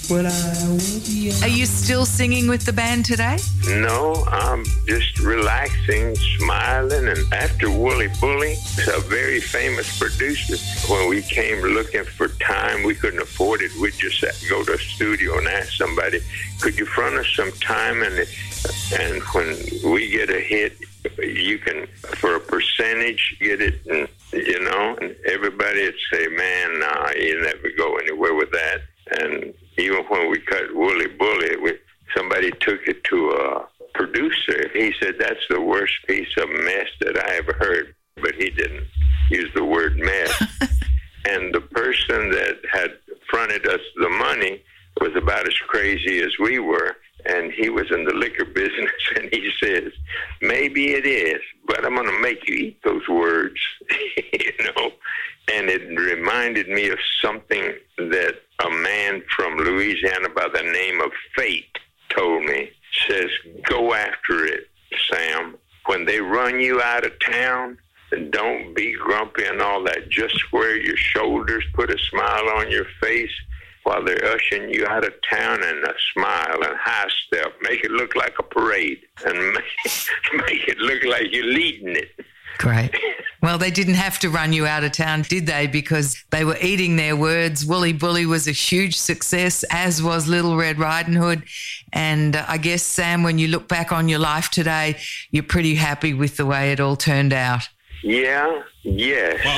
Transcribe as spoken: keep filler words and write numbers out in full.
when I was young. Are you still singing with the band today? No, I'm just relaxing, smiling, and after Wooly Bully, a very famous producer, when we came looking for time, we couldn't afford it. We'd just go to a studio and ask somebody, could you front us some time? And and when we get a hit, you can, for a percentage, get it, and, you know, and everybody would say, man, nah, you never go anywhere with that. And even when we cut Wooly Bully, we, somebody took it to a producer. He said, that's the worst piece of mess that I ever heard. But he didn't use the word mess. And the person that had fronted us the money was about as crazy as we were. And he was in the liquor business, and he says, maybe it is, but I'm going to make you eat those words, you know. And it reminded me of something that a man from Louisiana by the name of Fate told me. Says, go after it, Sam. When they run you out of town, don't be grumpy and all that. Just square your shoulders, put a smile on your face while they're ushering you out of town, and a smile and high step. Make it look like a parade, and make, make it look like you're leading it. Great. Well, they didn't have to run you out of town, did they? Because they were eating their words. Wooly Bully was a huge success, as was Little Red Riding Hood. And uh, I guess, Sam, when you look back on your life today, you're pretty happy with the way it all turned out. Yeah, yes.